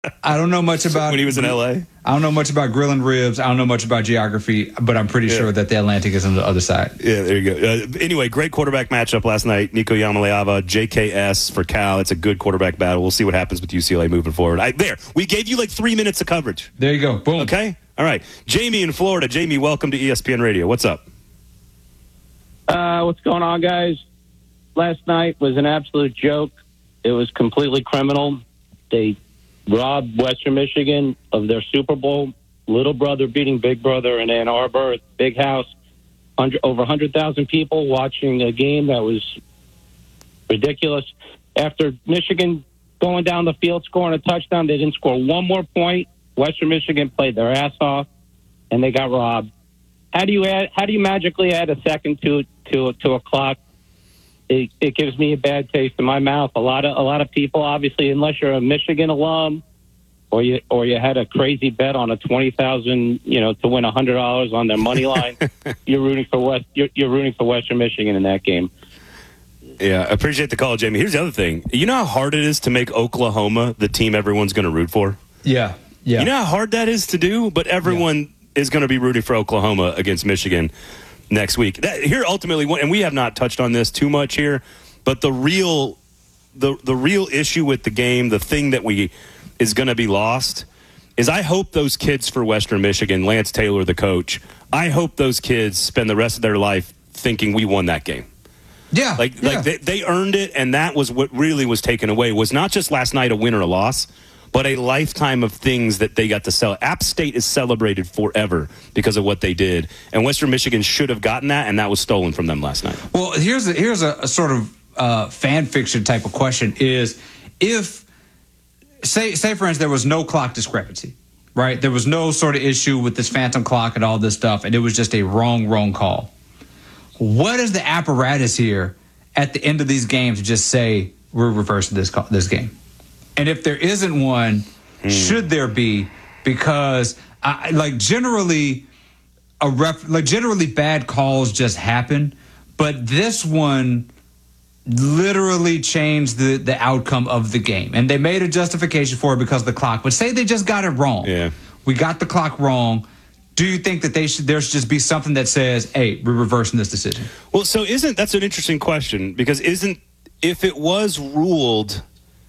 I don't know much about when he was in L.A. I don't know much about grilling ribs. I don't know much about geography, but I'm pretty sure that the Atlantic is on the other side. Yeah, there you go. Anyway, great quarterback matchup last night. Nico Yamaleava, JKS for Cal. It's a good quarterback battle. We'll see what happens with UCLA moving forward. We gave you like 3 minutes of coverage. There you go. Boom. Okay? All right. Jamie in Florida. Jamie, welcome to ESPN Radio. What's up? What's going on, guys? Last night was an absolute joke. It was completely criminal. They robbed Western Michigan of their Super Bowl. Little brother beating big brother in Ann Arbor, big house. Over 100,000 people watching a game that was ridiculous. After Michigan going down the field, scoring a touchdown, they didn't score one more point. Western Michigan played their ass off, and they got robbed. How do you magically add a second to a clock? It gives me a bad taste in my mouth. A lot of people, obviously, unless you're a Michigan alum or you had a crazy bet on a 20,000, to win $100 on their money line, you're rooting for Western Michigan in that game. Yeah, I appreciate the call, Jamie. Here's the other thing. You know how hard it is to make Oklahoma the team everyone's going to root for? Yeah. You know how hard that is to do? But everyone is going to be rooting for Oklahoma against Michigan next week. Here, ultimately, and we have not touched on this too much here, but the real issue with the game, the thing that is going to be lost, is I hope those kids for Western Michigan, Lance Taylor, the coach, I hope those kids spend the rest of their life thinking we won that game. Yeah. Like they earned it, and that was what really was taken away, was not just last night a win or a loss, but a lifetime of things that they got to sell. App State is celebrated forever because of what they did, and Western Michigan should have gotten that, and that was stolen from them last night. Well, here's a sort of fan fiction type of question: is if say for instance there was no clock discrepancy, right? There was no sort of issue with this phantom clock and all this stuff, and it was just a wrong call. What is the apparatus here at the end of these games to just say we're reversing this game? And if there isn't one, should there be? Because generally bad calls just happen, but this one literally changed the outcome of the game, and they made a justification for it because of the clock. But say they just got it wrong. Yeah, we got the clock wrong. Do you think that there should just be something that says, "Hey, we're reversing this decision"? Well, so that's an interesting question, because if it was ruled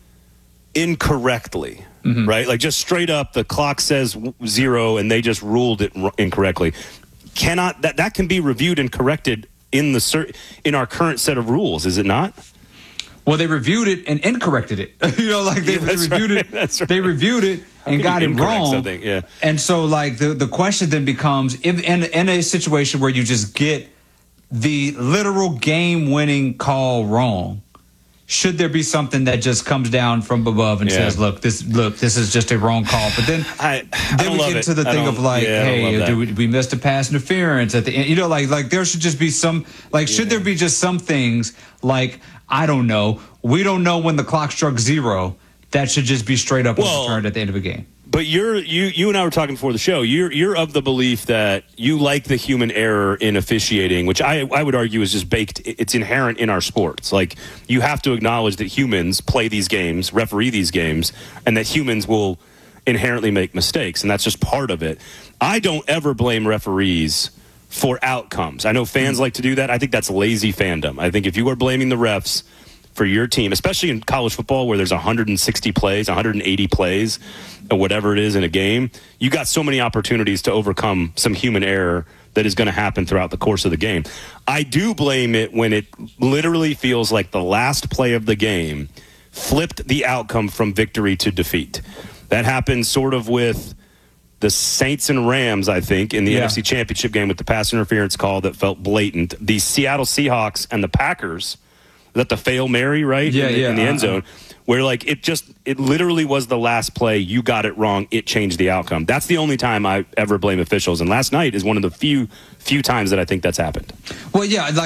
incorrectly, right? Like just straight up, the clock says 0 and they just ruled it incorrectly. That can be reviewed and corrected in our current set of rules, is it not? Well, they reviewed it and incorrected it. They reviewed it. That's right. They reviewed it and got it wrong. Something? Yeah. And so, the question then becomes, if in a situation where you just get the literal game-winning call wrong, should there be something that just comes down from above and says, "Look, this is just a wrong call"? But then, we get into the thing of "Hey, we missed a pass interference at the end?" There should just be some. Should there be just some things I don't know. We don't know when the clock struck 0. That should just be straight up overturned at the end of a game. But you and I were talking before the show. You're of the belief that you like the human error in officiating, which I would argue is just baked. It's inherent in our sports. Like, you have to acknowledge that humans play these games, referee these games, and that humans will inherently make mistakes, and that's just part of it. I don't ever blame referees for outcomes. I know fans like to do that. I think that's lazy fandom. I think if you are blaming the refs for your team, especially in college football where there's 160 plays, 180 plays, or whatever it is in a game, you got so many opportunities to overcome some human error that is going to happen throughout the course of the game. I do blame it when it literally feels like the last play of the game flipped the outcome from victory to defeat. That happened sort of with the Saints and Rams, I think, in the NFC Championship game with the pass interference call that felt blatant. The Seattle Seahawks and the Packers, that the Fail Mary, right? In the end zone, where it literally was the last play. You got it wrong. It changed the outcome. That's the only time I ever blame officials. And last night is one of the few times that I think that's happened. Well,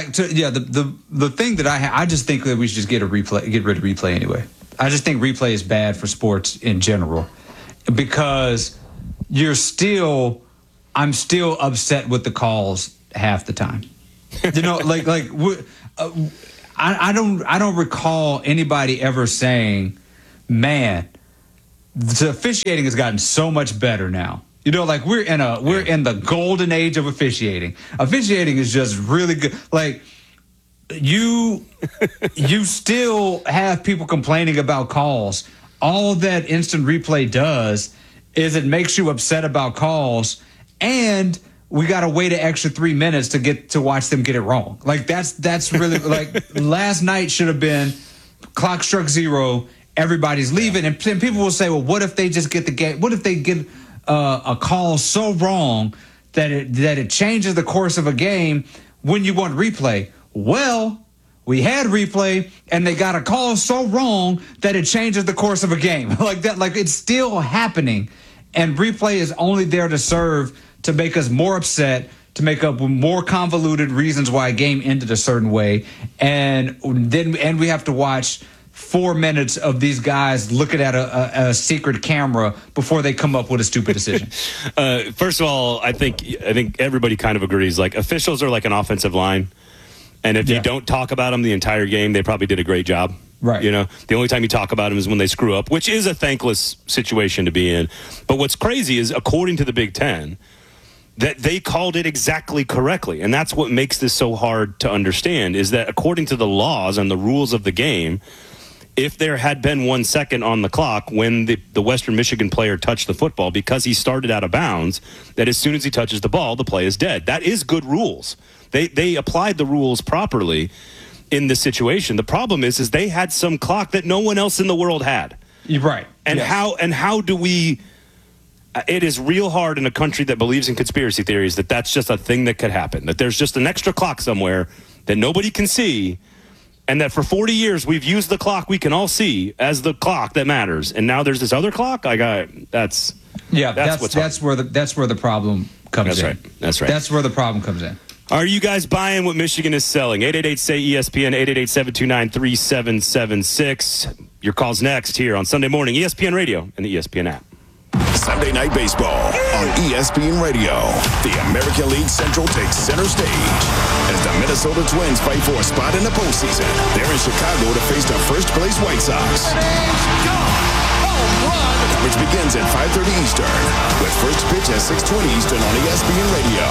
the thing that I just think that we should just get rid of replay anyway. I just think replay is bad for sports in general, because I'm still upset with the calls half the time. I don't recall anybody ever saying, "Man, the officiating has gotten so much better now. You know, like we're in the golden age of officiating. Officiating is just really good. Like you still have people complaining about calls. All that instant replay does is it makes you upset about calls, and we got to wait an extra 3 minutes to get to watch them get it wrong. Like that's really like last night should have been clock struck 0, everybody's leaving, and people will say, well, what if they just get the game? What if they get a call so wrong that it changes the course of a game when you want replay? Well, we had replay, and they got a call so wrong that it changes the course of a game. Like that, like it's still happening, and replay is only there to serve to make us more upset, to make up more convoluted reasons why a game ended a certain way, and we have to watch 4 minutes of these guys looking at a secret camera before they come up with a stupid decision. First of all, I think everybody kind of agrees. Like, officials are like an offensive line, and if you don't talk about them the entire game, they probably did a great job. Right. You know, the only time you talk about them is when they screw up, which is a thankless situation to be in. But what's crazy is, according to the Big Ten, that they called it exactly correctly. And that's what makes this so hard to understand, is that according to the laws and the rules of the game, if there had been 1 second on the clock when the Western Michigan player touched the football, because he started out of bounds, that as soon as he touches the ball, the play is dead. That is good rules. They applied the rules properly in this situation. The problem is they had some clock that no one else in the world had. You're right. And how do we... It is real hard in a country that believes in conspiracy theories that that's just a thing that could happen, that there's just an extra clock somewhere that nobody can see, and that for 40 years we've used the clock we can all see as the clock that matters, and now there's this other clock. That's where the problem comes in. That's right. That's where the problem comes in. Are you guys buying what Michigan is selling? 888-SAY-ESPN, 888-729-3776. Your call's next here on Sunday morning, ESPN Radio and the ESPN app. Sunday Night Baseball on ESPN Radio. The American League Central takes center stage as the Minnesota Twins fight for a spot in the postseason. They're in Chicago to face the first-place White Sox. Coverage begins at 5:30 Eastern, with first pitch at 6:20 Eastern on ESPN Radio.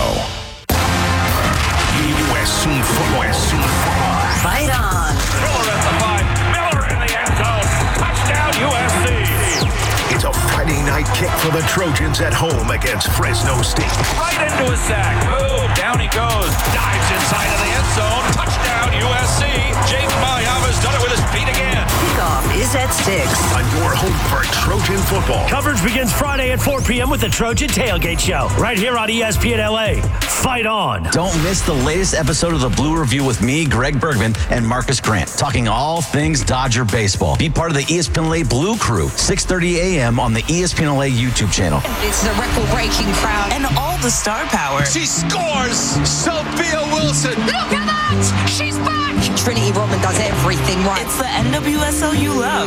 USC football. Fight on. Miller at the 5. Miller in the end zone. Touchdown USC. It's a Friday night kick for the Trojans at home against Fresno State. Right into his sack. Boom. Down he goes. Dives inside of the end zone. Touchdown USC. James Mayama's done it with his feet again. Kickoff is at 6. On your home for Trojan football. Coverage begins Friday at 4 p.m. with the Trojan Tailgate Show. Right here on ESPN LA. Fight on. Don't miss the latest episode of the Blue Review with me, Greg Bergman, and Marcus Grant, talking all things Dodger baseball. Be part of the ESPN LA Blue Crew, 6:30 a.m. on the ESPN LA YouTube channel. It's the record-breaking crowd and all the star power. She scores! Sophia Wilson! Look at that! She's back! Trinity Rodman does everything right. It's the NWSL you love.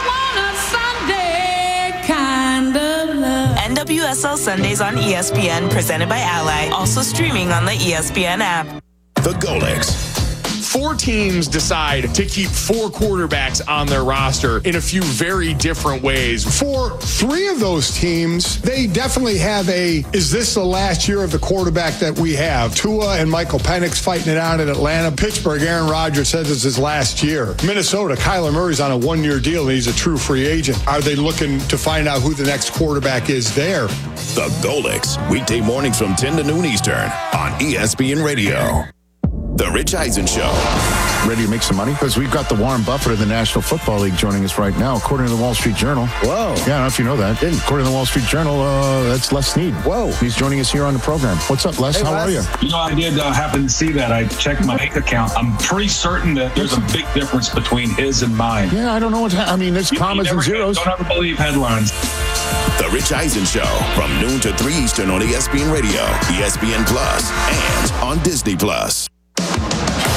I want a Sunday kind of love. NWSL Sundays on ESPN, presented by Ally. Also streaming on the ESPN app. The Golix. 4 teams decide to keep 4 quarterbacks on their roster in a few very different ways. For 3 of those teams, they definitely have is this the last year of the quarterback that we have? Tua and Michael Penix fighting it out in Atlanta. Pittsburgh, Aaron Rodgers says it's his last year. Minnesota, Kyler Murray's on a 1-year deal and he's a true free agent. Are they looking to find out who the next quarterback is there? The Golix, weekday mornings from 10 to noon Eastern on ESPN Radio. The Rich Eisen Show. Ready to make some money? Because we've got the Warren Buffett of the National Football League joining us right now, according to the Wall Street Journal. Whoa. Yeah, I don't know if you know that. According to the Wall Street Journal, that's Les Snead. Whoa. He's joining us here on the program. What's up, Les? Hey, How are you? You know, I did happen to see that. I checked my bank account. I'm pretty certain that there's a big difference between his and mine. Yeah, I don't know I mean, there's commas and zeros. Don't ever believe headlines. The Rich Eisen Show from noon to 3 Eastern on ESPN Radio, ESPN Plus, and on Disney Plus.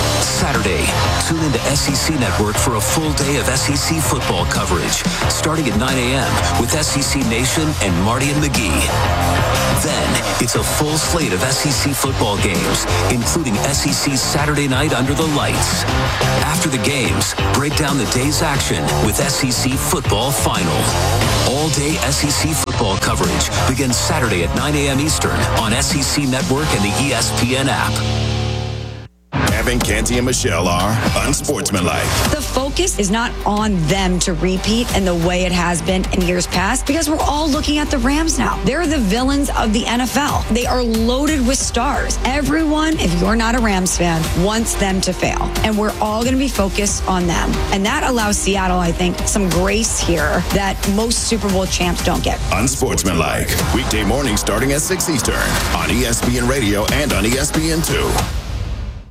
Saturday, tune into SEC Network for a full day of SEC football coverage, starting at 9 a.m. with SEC Nation and Marty and McGee. Then, it's a full slate of SEC football games, including SEC Saturday Night Under the Lights. After the games, break down the day's action with SEC Football Final. All-day SEC football coverage begins Saturday at 9 a.m. Eastern on SEC Network and the ESPN app. Evan, Canty, and Michelle are unsportsmanlike. The focus is not on them to repeat in the way it has been in years past because we're all looking at the Rams now. They're the villains of the NFL. They are loaded with stars. Everyone, if you're not a Rams fan, wants them to fail. And we're all going to be focused on them. And that allows Seattle, I think, some grace here that most Super Bowl champs don't get. Unsportsmanlike. Weekday mornings starting at 6 Eastern on ESPN Radio and on ESPN2.